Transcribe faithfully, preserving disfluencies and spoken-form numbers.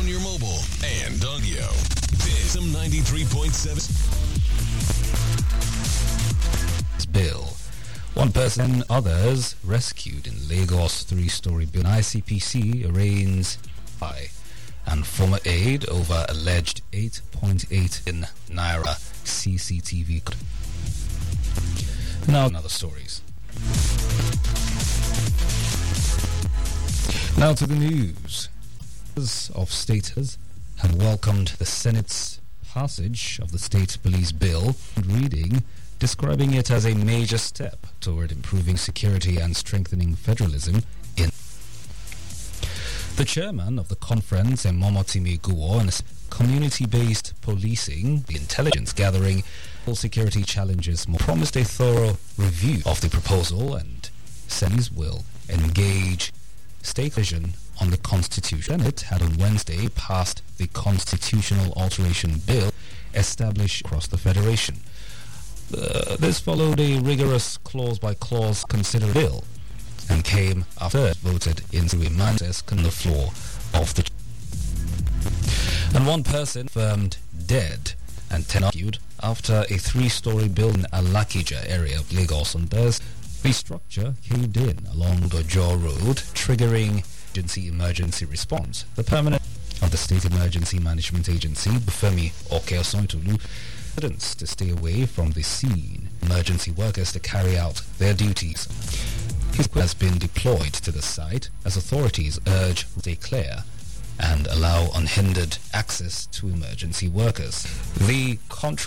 on your mobile and on Yo. This is ninety-three point seven. Bill. One person, others rescued in Lagos three-story building. I C P C arraigns I and former aide over alleged eight point eight in Naira C C T V. Now, other stories. Now to the news. Of status have welcomed the Senate's passage of the State Police Bill, reading describing it as a major step toward improving security and strengthening federalism in. The chairman of the conference, Momotimi Guo, and community-based policing, the intelligence gathering, all security challenges, promised a thorough review of the proposal, and Senate's will engage state vision on the Constitution. It had on Wednesday passed the constitutional alteration bill established across the Federation. Uh, this followed a rigorous clause-by-clause considered bill and came after it voted into a manifest on the floor of the. And one person confirmed dead and ten argued after a three-story building in Alakija area of Lagos on Thursday. The structure caved in along Dojo Road, triggering emergency emergency response. The permanent of the State Emergency Management Agency, Bufemi Okeosontolu, residents to stay away from the scene. Emergency workers to carry out their duties. His has been deployed to the site as authorities urge to stay clear and allow unhindered access to emergency workers. The contra